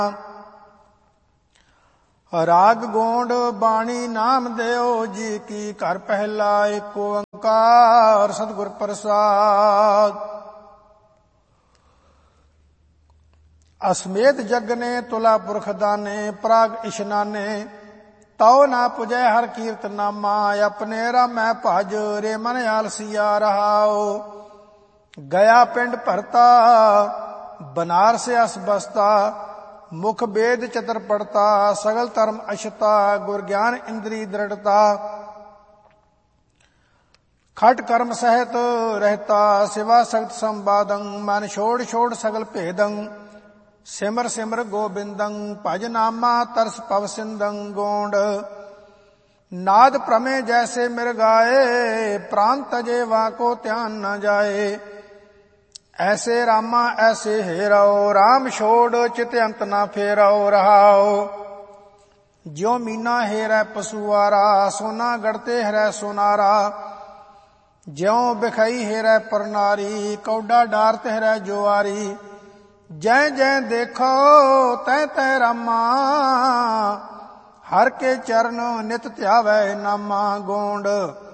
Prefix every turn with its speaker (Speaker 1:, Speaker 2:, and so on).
Speaker 1: ਰਾਗ ਗੋਂਡ ਬਾਣੀ ਨਾਮ ਦਿਓ ਜੀ ਕੀ, ਘਰ ਪਹਿਲਾ ਏਕ ਓੰਕਾਰ ਸਤਿਗੁਰ ਪ੍ਰਸਾਦ। ਅਸਮੇਤ ਜਗਨੇ ਤੁਲਾ ਪੁਰਖ ਦਾਨੇ, ਪ੍ਰਾਗ ਇਸ਼ਨਾਨੇ ਤਉ ਨਾ ਪੁਜੈ ਹਰ ਕੀਰਤ ਨਾਮਾ। ਆਪਣੇ ਰਾਮੈ ਭਜ ਰੇ ਮਨ ਆਲਸੀਆ ਰਹਾਓ। ਗਿਆ ਪਿੰਡ ਭਰਤਾ ਬਨਾਰਸ ਅਸ ਬਸਤਾ, ਮੁਖ ਵੇਦ ਚਤਰ ਪੜਤਾ ਸਗਲ ਧਰਮ ਅਸ਼ਤਾ। ਗੁਰ ਗਿਆਨ ਇੰਦਰੀ ਦ੍ਰਿੜਤਾ ਖਟ ਕਰਮ ਸਹਿਤ ਰਹਿਤਾ। ਸਿਵਾ ਸਖਤ ਸੰਵਾਦੰ ਮਨ ਛੋੜ ਛੋੜ ਸਗਲ ਭੇਦੰ। ਸਿਮਰ ਸਿਮਰ ਗੋਬਿੰਦੰ ਭਜ ਨਾਮਾ ਤਰਸ ਪਵ ਸਿੰਦੰ। ਗੋਂਡ ਨਾਦ ਪ੍ਰਮੇ ਜੈਸੇ ਮਿਰ ਗਾਏ, ਪ੍ਰਾਨ ਤਜੇ ਵਾਕੋ ਧਿਆਨ ਨ ਜਾਏ। ਐਸੇ ਰਾਮਾ ਐਸੇ ਹੇਰਾਓ, ਰਾਮ ਛੋੜ ਚਿਤ ਅੰਤ ਨਾ ਫੇਰਾਓ। ਰਹਾਓ ਜਿਉ ਮੀਨਾ ਹੇਰੈ ਪਸੁਆਰਾ, ਸੋਨਾ ਗੜਤੇ ਹਰੈ ਸੋਨਾਰਾ। ਜਿਉ ਬਿਖਈ ਹੇਰੈ ਪਰਨਾਰੀ, ਕੌਡਾ ਡਾਰਤ ਹਰੈ ਜੁਆਰੀ। ਜੈ ਜੈ ਦੇਖੋ ਤੈ ਤੈ ਰਾਮਾ, ਹਰ ਕੇ ਚਰਨ ਨਿਤ ਧਿਆਵੈ ਨਾਮਾ। ਗੋਂਡ